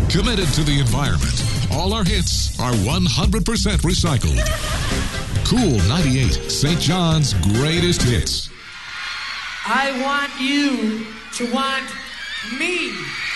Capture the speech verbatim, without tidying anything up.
Committed to the environment. All our hits are one hundred percent recycled. Cool ninety-eight, Saint John's greatest hits. I want you to want me.